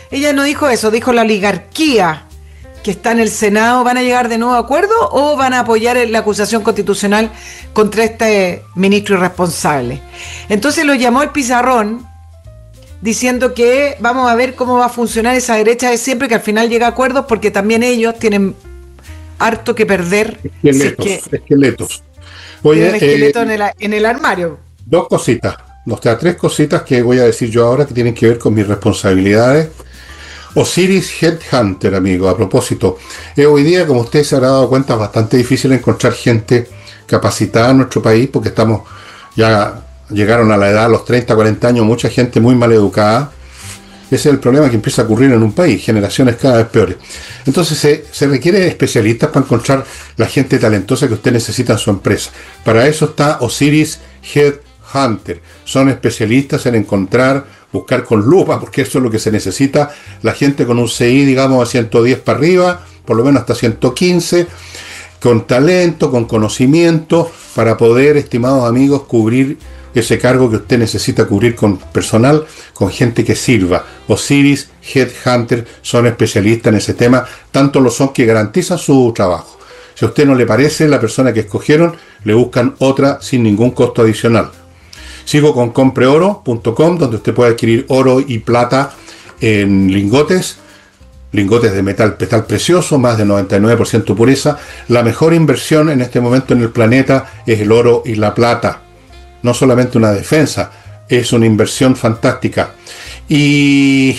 Ella no dijo eso, dijo la oligarquía que está en el Senado. ¿Van a llegar de nuevo a acuerdo o van a apoyar la acusación constitucional contra este ministro irresponsable? Entonces lo llamó el pizarrón diciendo que vamos a ver cómo va a funcionar esa derecha de siempre, que al final llega a acuerdos, porque también ellos tienen harto que perder. Esqueletos. Oye, esqueleto en el armario. Dos cositas, tres cositas que voy a decir yo ahora que tienen que ver con mis responsabilidades. Osiris Headhunter, amigo, a propósito, hoy día, como ustedes se habrán dado cuenta, es bastante difícil encontrar gente capacitada en nuestro país, porque llegaron a la edad, a los 30, 40 años, mucha gente muy mal educada. Ese es el problema que empieza a ocurrir en un país, generaciones cada vez peores. Entonces se requiere especialistas para encontrar la gente talentosa que usted necesita en su empresa. Para eso está Osiris Headhunter. Son especialistas en buscar con lupa, porque eso es lo que se necesita, la gente con un CI, digamos, a 110 para arriba, por lo menos hasta 115, con talento, con conocimiento, para poder, estimados amigos, cubrir ese cargo que usted necesita cubrir con personal, con gente que sirva. Osiris Headhunter son especialistas en ese tema, tanto lo son que garantizan su trabajo. Si a usted no le parece la persona que escogieron, le buscan otra sin ningún costo adicional. Sigo con compreoro.com, donde usted puede adquirir oro y plata en lingotes de metal precioso, más de 99% pureza. La mejor inversión en este momento en el planeta es el oro y la plata. No solamente una defensa, es una inversión fantástica. ¿Y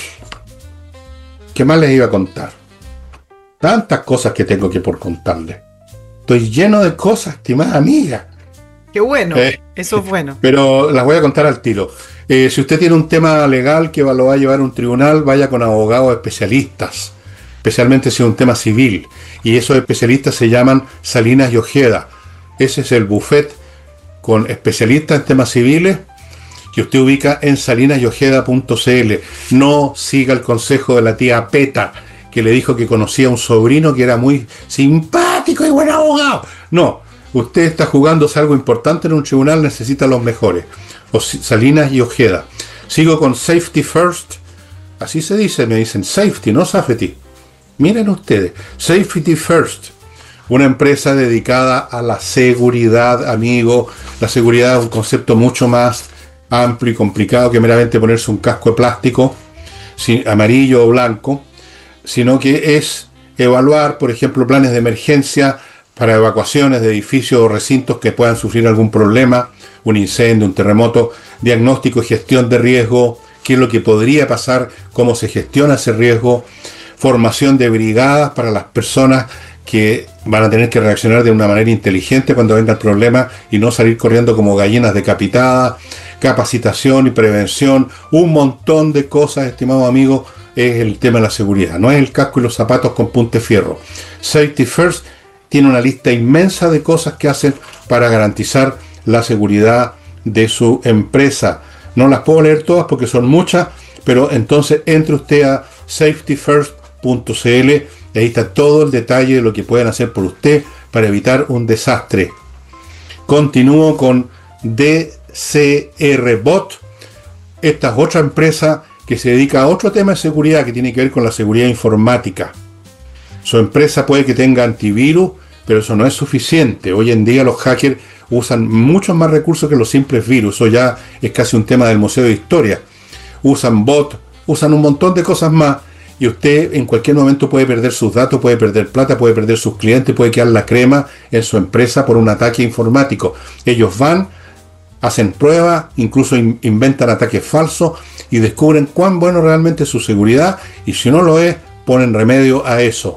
qué más les iba a contar? Tantas cosas que tengo que por contarles. Estoy lleno de cosas, estimada amiga. Qué bueno, eso es bueno. Pero las voy a contar al tiro. Si usted tiene un tema legal que lo va a llevar a un tribunal, vaya con abogados especialistas, especialmente si es un tema civil. Y esos especialistas se llaman Salinas y Ojeda. Ese es el buffet con especialistas en temas civiles que usted ubica en salinasyojeda.cl. No siga el consejo de la tía Peta, que le dijo que conocía a un sobrino que era muy simpático y buen abogado. No, usted está jugándose algo importante en un tribunal, necesita los mejores. Salinas y Ojeda. Sigo con Safety First. Así se dice, me dicen Safety, no Safety. Miren ustedes, Safety First. Una empresa dedicada a la seguridad, amigo. La seguridad es un concepto mucho más amplio y complicado que meramente ponerse un casco de plástico, amarillo o blanco, sino que es evaluar, por ejemplo, planes de emergencia para evacuaciones de edificios o recintos que puedan sufrir algún problema, un incendio, un terremoto, diagnóstico y gestión de riesgo, qué es lo que podría pasar, cómo se gestiona ese riesgo, formación de brigadas para las personas que van a tener que reaccionar de una manera inteligente cuando venga el problema y no salir corriendo como gallinas decapitadas, capacitación y prevención, un montón de cosas, estimados amigos, es el tema de la seguridad. No es el casco y los zapatos con punte fierro. Safety First tiene una lista inmensa de cosas que hacen para garantizar la seguridad de su empresa. No las puedo leer todas porque son muchas, pero entonces entre usted a safetyfirst.cl. Ahí está todo el detalle de lo que pueden hacer por usted para evitar un desastre. Continúo con DCRBot. Esta es otra empresa que se dedica a otro tema de seguridad que tiene que ver con la seguridad informática. Su empresa puede que tenga antivirus, pero eso no es suficiente. Hoy en día los hackers usan muchos más recursos que los simples virus. Eso ya es casi un tema del Museo de Historia. Usan bots, usan un montón de cosas más. Y usted en cualquier momento puede perder sus datos, puede perder plata, puede perder sus clientes, puede quedar la crema en su empresa por un ataque informático. Ellos van, hacen pruebas, incluso inventan ataques falsos y descubren cuán bueno realmente es su seguridad, y si no lo es, ponen remedio a eso.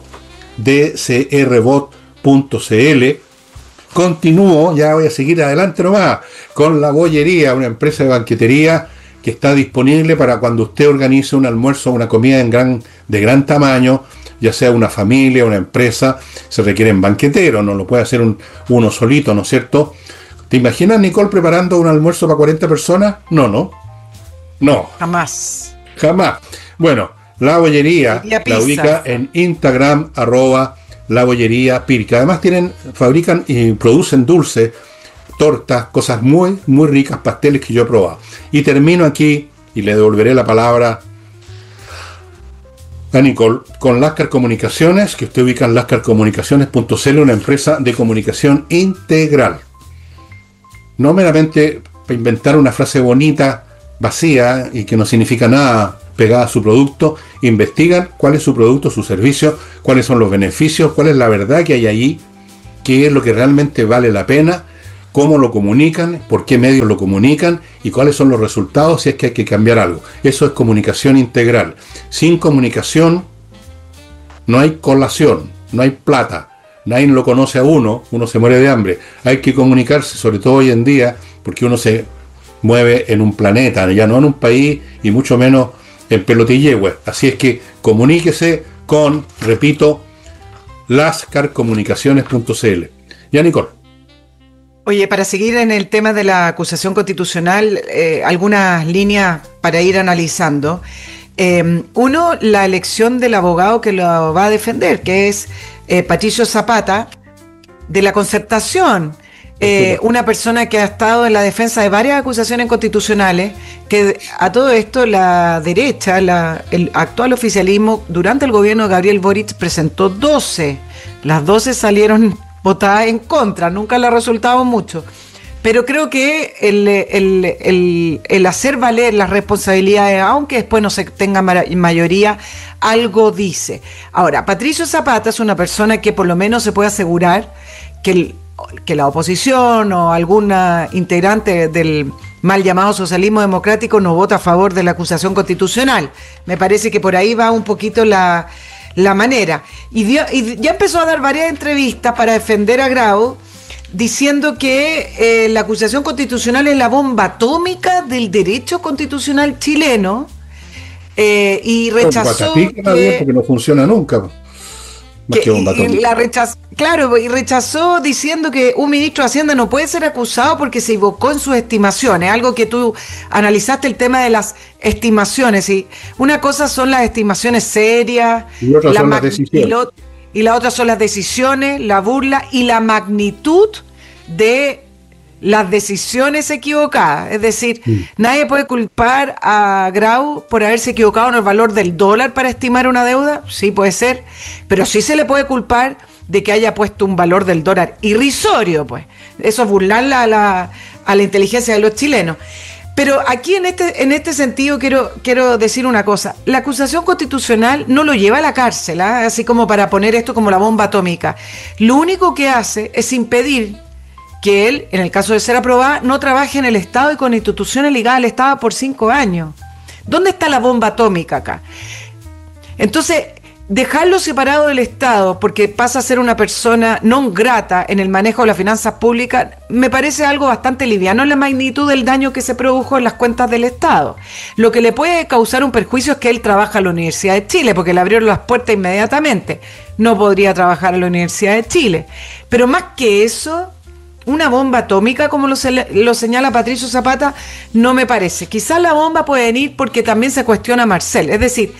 DCRBot.cl. Continúo, ya voy a seguir adelante nomás, con La Bollería, una empresa de banquetería que está disponible para cuando usted organice un almuerzo o una comida de gran tamaño, ya sea una familia, una empresa. Se requieren banqueteros, no lo puede hacer uno solito, ¿no es cierto? ¿Te imaginas, Nicole, preparando un almuerzo para 40 personas? No. Jamás. Bueno, La Bollería la ubica en Instagram, @labollería Pirca. Además fabrican y producen dulces, tortas, cosas muy, muy ricas, pasteles que yo he probado. Y termino aquí y le devolveré la palabra A Nicole, con Lascar Comunicaciones, que usted ubica en lascarcomunicaciones.cl, una empresa de comunicación integral. No meramente para inventar una frase bonita, vacía y que no significa nada pegada a su producto. Investigan cuál es su producto, su servicio, cuáles son los beneficios, cuál es la verdad que hay allí, qué es lo que realmente vale la pena, cómo lo comunican, por qué medios lo comunican y cuáles son los resultados si es que hay que cambiar algo. Eso es comunicación integral. Sin comunicación no hay colación, no hay plata. Nadie lo conoce a uno se muere de hambre. Hay que comunicarse, sobre todo hoy en día, porque uno se mueve en un planeta, ya no en un país y mucho menos en pelotillehue. Así es que comuníquese con, repito, lascarcomunicaciones.cl. Ya, Nicole. Oye, para seguir en el tema de la acusación constitucional, algunas líneas para ir analizando. Uno, la elección del abogado que lo va a defender, que es Patricio Zapata, de la Concertación, una persona que ha estado en la defensa de varias acusaciones constitucionales, que a todo esto la derecha, el actual oficialismo, durante el gobierno de Gabriel Boric presentó 12, las 12 salieron votada en contra, nunca le ha resultado mucho. Pero creo que el hacer valer las responsabilidades, aunque después no se tenga mayoría, algo dice. Ahora, Patricio Zapata es una persona que por lo menos se puede asegurar que la oposición o alguna integrante del mal llamado socialismo democrático no vota a favor de la acusación constitucional. Me parece que por ahí va un poquito la manera. Y ya empezó a dar varias entrevistas para defender a Grau, diciendo que la acusación constitucional es la bomba atómica del derecho constitucional chileno, y rechazó que no funciona nunca. Y rechazó diciendo que un ministro de Hacienda no puede ser acusado porque se equivocó en sus estimaciones, algo que tú analizaste, el tema de las estimaciones, y una cosa son las estimaciones serias y otra son las decisiones, y la otra son las decisiones, la burla y la magnitud de las decisiones equivocadas. Es decir, nadie puede culpar a Grau por haberse equivocado en el valor del dólar para estimar una deuda, sí puede ser, pero sí se le puede culpar de que haya puesto un valor del dólar irrisorio, pues. Eso es burlar a la inteligencia de los chilenos. Pero aquí en este sentido quiero decir una cosa. La acusación constitucional no lo lleva a la cárcel, así como para poner esto como la bomba atómica. Lo único que hace es impedir que él, en el caso de ser aprobada, no trabaje en el Estado y con instituciones ligadas al Estado por 5 años. ¿Dónde está la bomba atómica acá? Entonces, dejarlo separado del Estado porque pasa a ser una persona non grata en el manejo de las finanzas públicas me parece algo bastante liviano en la magnitud del daño que se produjo en las cuentas del Estado. Lo que le puede causar un perjuicio es que él trabaja en la Universidad de Chile porque le abrieron las puertas inmediatamente. No podría trabajar en la Universidad de Chile. Pero más que eso, una bomba atómica, como lo señala Patricio Zapata, no me parece. Quizás la bomba puede venir porque también se cuestiona a Marcel. Es decir,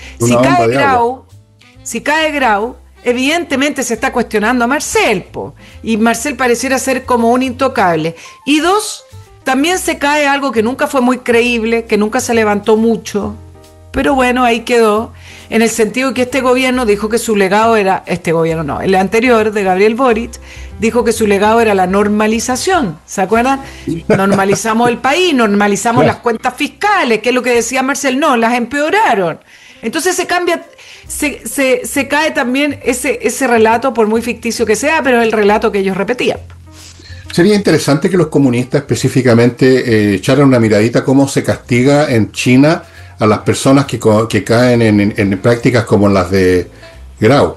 si cae Grau, evidentemente se está cuestionando a Marcel, y Marcel pareciera ser como un intocable. Y 2, también se cae algo que nunca fue muy creíble, que nunca se levantó mucho, pero bueno, ahí quedó, en el sentido que este gobierno dijo que su legado era, el anterior de Gabriel Boric, dijo que su legado era la normalización, ¿se acuerdan? Normalizamos el país, normalizamos las cuentas fiscales, que es lo que decía Marcel, no, las empeoraron. Entonces se cae también ese relato, por muy ficticio que sea, pero es el relato que ellos repetían. Sería interesante que los comunistas específicamente echaran una miradita cómo se castiga en China a las personas que caen en prácticas como las de Grau.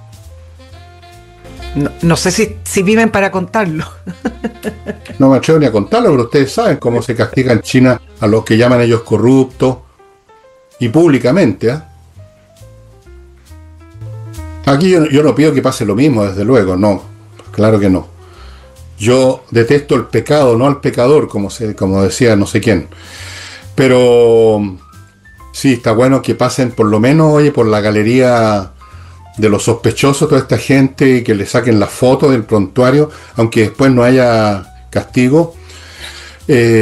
No sé si viven para contarlo. No me atrevo ni a contarlo, pero ustedes saben cómo se castiga en China a los que llaman ellos corruptos, y públicamente. Aquí yo no pido que pase lo mismo, desde luego, no, claro que no. Yo detesto el pecado, no al pecador, como decía no sé quién. Pero sí, está bueno que pasen por lo menos, por la galería de los sospechosos, toda esta gente, y que le saquen la foto del prontuario, aunque después no haya castigo.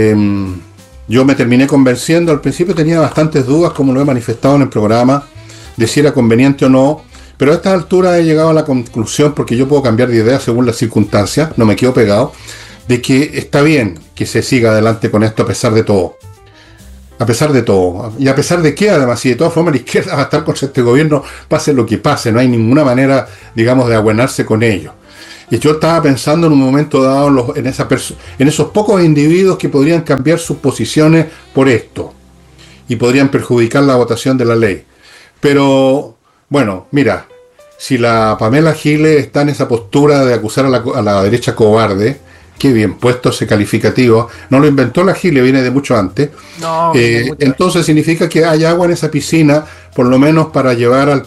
Yo me terminé convenciendo, al principio tenía bastantes dudas, como lo he manifestado en el programa, de si era conveniente o no, pero a estas alturas he llegado a la conclusión, porque yo puedo cambiar de idea según las circunstancias, no me quedo pegado, de que está bien que se siga adelante con esto a pesar de todo. A pesar de todo. Y a pesar de que, además, si de todas formas la izquierda va a estar contra este gobierno, pase lo que pase, no hay ninguna manera, digamos, de abuenarse con ello. Y yo estaba pensando en un momento dado en esos pocos individuos que podrían cambiar sus posiciones por esto y podrían perjudicar la votación de la ley. Pero, bueno, mira, si la Pamela Giles está en esa postura de acusar a la derecha cobarde, qué bien puesto ese calificativo, no lo inventó la Giles, viene de mucho antes, No, entonces significa que hay agua en esa piscina, por lo menos para llevar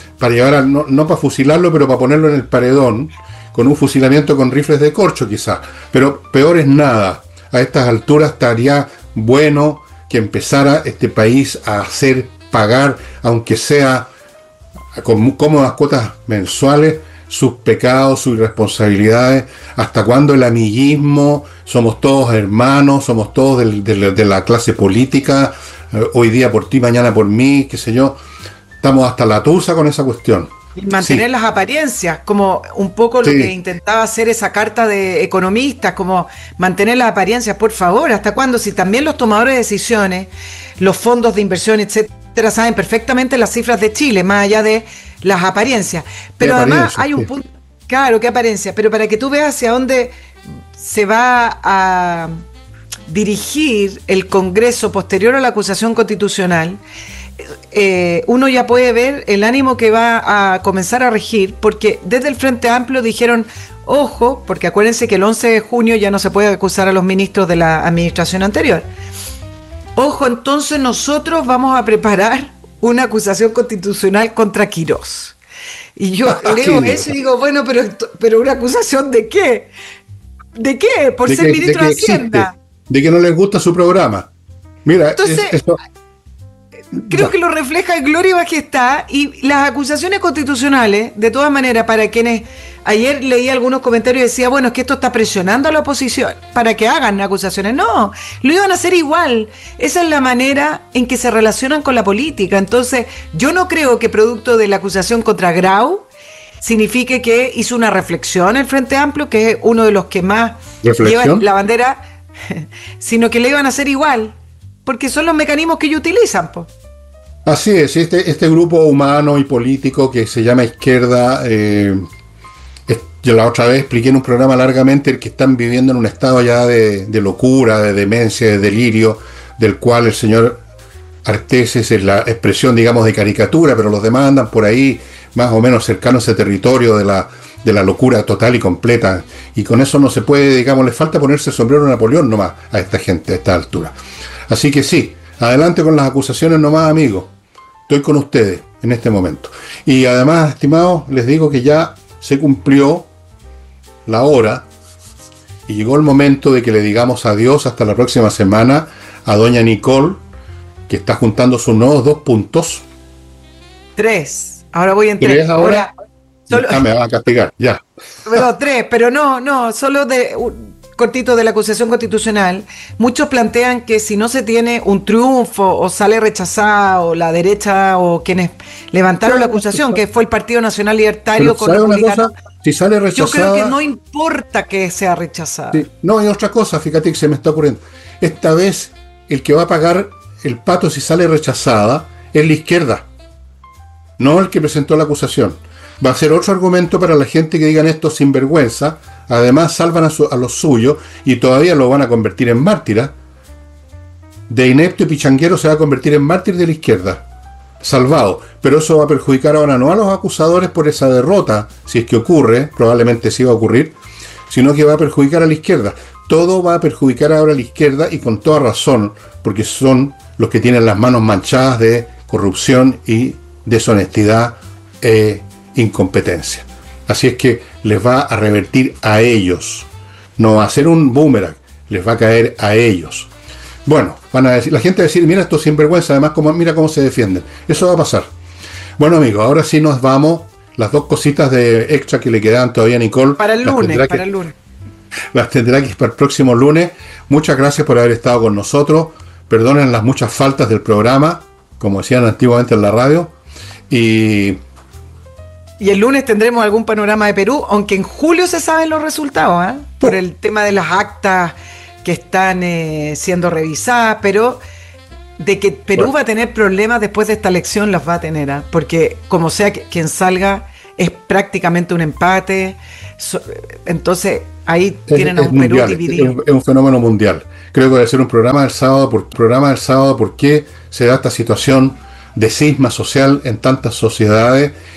no para fusilarlo, pero para ponerlo en el paredón, con un fusilamiento con rifles de corcho quizás, pero peor es nada. A estas alturas estaría bueno que empezara este país a hacer pagar, aunque sea con cómodas cuotas mensuales, sus pecados, sus irresponsabilidades. ¿Hasta cuándo el amiguismo? Somos todos hermanos, somos todos de la clase política, hoy día por ti, mañana por mí, qué sé yo. Estamos hasta la tusa con esa cuestión. Y mantener las apariencias, como un poco lo que intentaba hacer esa carta de economistas, como mantener las apariencias, por favor. ¿Hasta cuándo? Si también los tomadores de decisiones, los fondos de inversión, etcétera, saben perfectamente las cifras de Chile, más allá de las apariencias. Pero además hay un punto, claro, qué apariencia, pero para que tú veas hacia dónde se va a dirigir el Congreso posterior a la acusación constitucional, uno ya puede ver el ánimo que va a comenzar a regir, porque desde el Frente Amplio dijeron, ojo, porque acuérdense que el 11 de junio ya no se puede acusar a los ministros de la administración anterior. Ojo, entonces nosotros vamos a preparar una acusación constitucional contra Quirós. Y yo leo eso y digo, bueno, pero ¿una acusación de qué? ¿De qué? Por ser ministro de Hacienda. De que no les gusta su programa. Mira, entonces, creo que lo refleja en gloria y majestad, y las acusaciones constitucionales, de todas maneras, para quienes ayer leí algunos comentarios y decía, bueno, es que esto está presionando a la oposición para que hagan acusaciones. No, lo iban a hacer igual. Esa es la manera en que se relacionan con la política. Entonces, yo no creo que producto de la acusación contra Grau signifique que hizo una reflexión el Frente Amplio, que es uno de los que más lleva la bandera, sino que le iban a hacer igual, porque son los mecanismos que ellos utilizan, pues. Así es, este grupo humano y político que se llama izquierda, yo la otra vez expliqué en un programa largamente el que están viviendo en un estado ya de locura, de demencia, de delirio, del cual el señor Arteses es la expresión, digamos, de caricatura, pero los demás andan por ahí más o menos cercanos a ese territorio de la locura total y completa, y con eso no se puede, digamos, les falta ponerse el sombrero de Napoleón nomás a esta gente a esta altura. Así que sí, adelante con las acusaciones nomás, amigos. Estoy con ustedes en este momento. Y además, estimados, les digo que ya se cumplió la hora y llegó el momento de que le digamos adiós hasta la próxima semana a doña Nicole, que está juntando sus nuevos 2 puntos. 3. Ahora voy en 3. 3 ahora. Solo... me van a castigar, ya. Pero 3, pero no, solo de... cortito de la acusación constitucional. Muchos plantean que si no se tiene un triunfo o sale rechazado la derecha o quienes levantaron la acusación, que fue el Partido Nacional Libertario con Republicano, si sale rechazada, yo creo que no importa que sea rechazada. Sí, no, hay otra cosa, fíjate que se me está ocurriendo. Esta vez el que va a pagar el pato si sale rechazada es la izquierda, no el que presentó la acusación. Va a ser otro argumento para la gente que digan esto sinvergüenza. Además salvan a los suyos y todavía lo van a convertir en mártir. De inepto y pichanguero se va a convertir en mártir de la izquierda. Salvado. Pero eso va a perjudicar ahora no a los acusadores por esa derrota, si es que ocurre, probablemente sí va a ocurrir, sino que va a perjudicar a la izquierda. Todo va a perjudicar ahora a la izquierda y con toda razón, porque son los que tienen las manos manchadas de corrupción y deshonestidad e incompetencia. Así es que les va a revertir a ellos. No va a ser un boomerang, les va a caer a ellos. Bueno, van a decir, la gente va a decir, mira estos sinvergüenza, además mira cómo se defienden. Eso va a pasar. Bueno, amigos, ahora sí nos vamos. Las 2 cositas de extra que le quedan todavía a Nicole. Para el lunes. Las tendrá que ir para el próximo lunes. Muchas gracias por haber estado con nosotros. Perdonen las muchas faltas del programa, como decían antiguamente en la radio. Y Y el lunes tendremos algún panorama de Perú, aunque en julio se saben los resultados, ¿eh? Por el tema de las actas que están siendo revisadas, pero de que Perú va a tener problemas después de esta elección, los va a tener, ¿eh? Porque como sea quien salga, es prácticamente un empate. Entonces, ahí tienen a un Perú mundial, dividido. es un fenómeno mundial. Creo que va a ser un programa del sábado, por qué se da esta situación de cisma social en tantas sociedades